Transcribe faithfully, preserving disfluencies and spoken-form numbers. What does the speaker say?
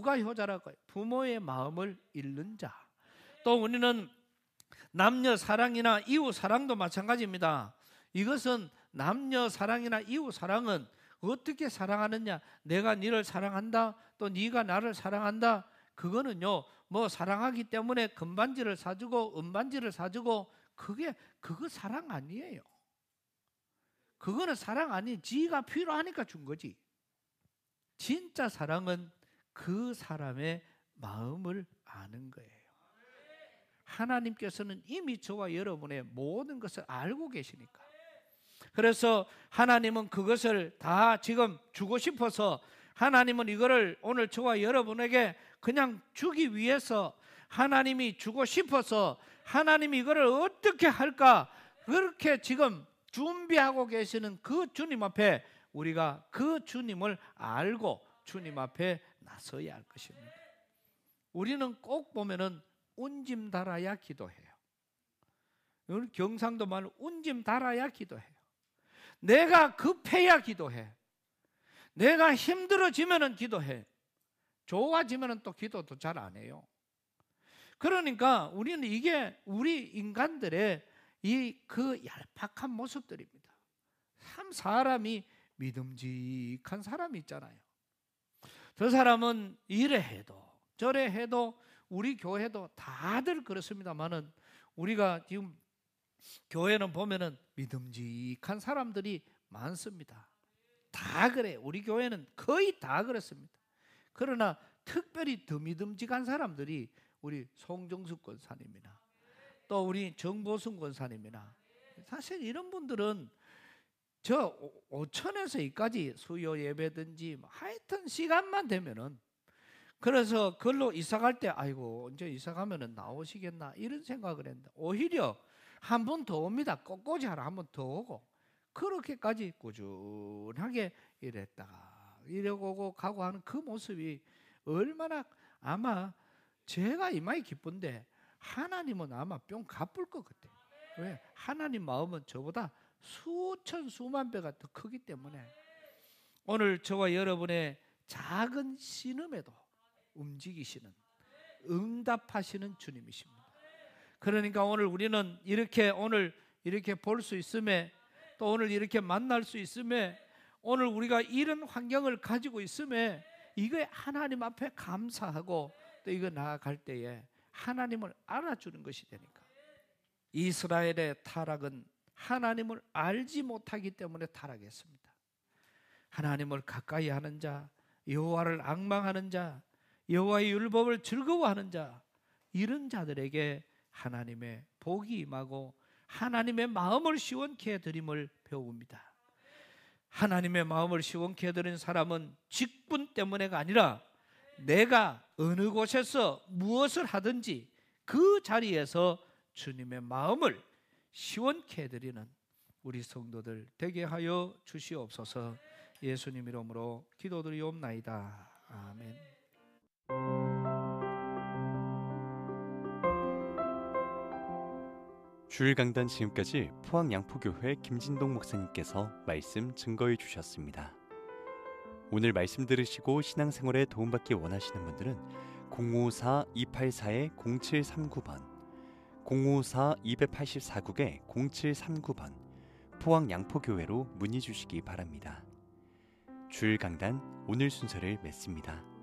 누가 효자라고 해요? 부모의 마음을 잃는 자. 또 우리는 남녀 사랑이나 이웃 사랑도 마찬가지입니다. 이것은 남녀 사랑이나 이웃 사랑은 어떻게 사랑하느냐? 내가 너를 사랑한다, 또 네가 나를 사랑한다. 그거는요, 뭐 사랑하기 때문에 금반지를 사주고 은반지를 사주고, 그게 그거 사랑 아니에요. 그거는 사랑 아니, 지가 필요하니까 준 거지. 진짜 사랑은 그 사람의 마음을 아는 거예요. 하나님께서는 이미 저와 여러분의 모든 것을 알고 계시니까. 그래서 하나님은 그것을 다 지금 주고 싶어서, 하나님은 이거를 오늘 저와 여러분에게 그냥 주기 위해서, 하나님이 주고 싶어서 하나님이 이거를 어떻게 할까, 그렇게 지금 준비하고 계시는 그 주님 앞에 우리가 그 주님을 알고 주님 앞에 나서야 할 것입니다. 우리는 꼭 보면은 운짐 달아야 기도해요. 경상도 말로 운짐 달아야 기도해요. 내가 급해야 기도해. 내가 힘들어지면은 기도해. 좋아지면은 또 기도도 잘 안 해요. 그러니까 우리는 이게 우리 인간들의 이 그 얄팍한 모습들입니다. 참 사람이 믿음직한 사람이 있잖아요. 저 사람은 이래 해도 저래 해도, 우리 교회도 다들 그렇습니다만은, 우리가 지금 교회는 보면은 믿음직한 사람들이 많습니다. 다 그래. 우리 교회는 거의 다 그렇습니다. 그러나 특별히 더 믿음직한 사람들이 우리 송정숙 권사님이나 또 우리 정보순 권사님이나, 사실 이런 분들은 저 오천에서 이까지 수요 예배든지 하여튼 시간만 되면은, 그래서 그걸로 이사 갈 때 아이고 이제 이사 가면은 나오시겠나 이런 생각을 했는데, 오히려 한 번 더 옵니다. 꽃꽂이 하러 한 번 더 오고, 그렇게까지 꾸준하게 이랬다가 이러고 오고 가고 하는 그 모습이 얼마나, 아마 제가 이마에 기쁜데 하나님은 아마 뿅 갚을 것 같아요. 왜? 하나님 마음은 저보다 수천 수만 배가 더 크기 때문에. 오늘 저와 여러분의 작은 신음에도 움직이시는, 응답하시는 주님이십니다. 그러니까 오늘 우리는 이렇게 오늘 이렇게 볼 수 있음에, 또 오늘 이렇게 만날 수 있음에, 오늘 우리가 이런 환경을 가지고 있음에, 이거에 하나님 앞에 감사하고 또 이거 나아갈 때에 하나님을 알아주는 것이 되니까. 이스라엘의 타락은 하나님을 알지 못하기 때문에 타락했습니다. 하나님을 가까이 하는 자, 여호와를 앙망하는 자, 여호와의 율법을 즐거워하는 자, 이런 자들에게 하나님의 복이 임하고 하나님의 마음을 시원케 해드림을 배웁니다. 하나님의 마음을 시원케 해드린 사람은 직분 때문에가 아니라 내가 어느 곳에서 무엇을 하든지 그 자리에서 주님의 마음을 시원케 해드리는 우리 성도들 되게 하여 주시옵소서. 예수님 이름으로 기도드리옵나이다. 아멘. 주일 강단 지금까지 포항 양포교회 김진동 목사님께서 말씀 증거해 주셨습니다. 오늘 말씀 들으시고 신앙생활에 도움받기 원하시는 분들은 공오사 이팔사 공칠삼구 번, 공오사 이팔사 국에 공칠삼구 번 포항 양포교회로 문의 주시기 바랍니다. 주일 강단 오늘 순서를 맺습니다.